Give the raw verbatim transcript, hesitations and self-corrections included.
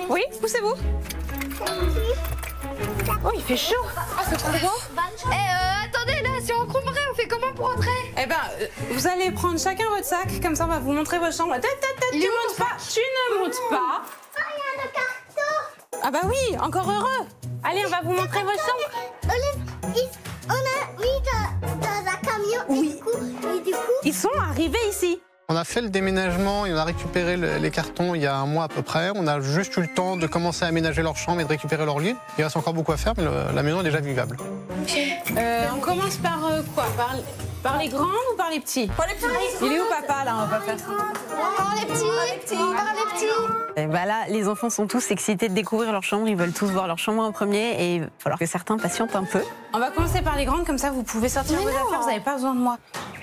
Oui, poussez-vous. Oh, il fait chaud. Ah, c'est trop bon. Eh, euh, attendez, là, si on comprend, on fait comment pour entrer? Eh ben, euh, vous allez prendre chacun votre sac, comme ça on va vous montrer votre chambre. Tête, tête, tête, tu montes pas, tu ne montes pas. Oh, il y a le carton. Ah bah oui, encore heureux. Allez, on va vous montrer votre chambre. On a, on a mis dans, dans un camion Oui. et du coup, et du coup, Ils sont arrivés ici. On a fait le déménagement et on a récupéré le- les cartons il y a un mois à peu près. On a juste eu le temps de commencer à aménager leur chambre et de récupérer leur lit. Il reste encore beaucoup à faire, mais le- la maison est déjà vivable. Euh, on commence par euh, quoi par, par les grands ou par les petits? Par les petits. Il est où papa là? On va pas faire ça. Par les petits, les petits, par les petits. Et bah là, les enfants sont tous excités de découvrir leur chambre. Ils veulent tous voir leur chambre en premier et il va falloir que certains patientent un peu. On va commencer par les grandes, comme ça vous pouvez sortir vos affaires, vous n'avez pas besoin de moi.